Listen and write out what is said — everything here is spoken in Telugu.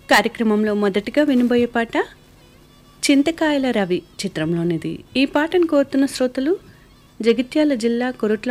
కార్యక్రమంలో మొదటిగా వినబోయే పాట చింతకాయల రవి చిత్రంలోనిది. ఈ పాటను కోరుతున్న శ్రోతలు జగిత్యాల జిల్లా కొరుట్ల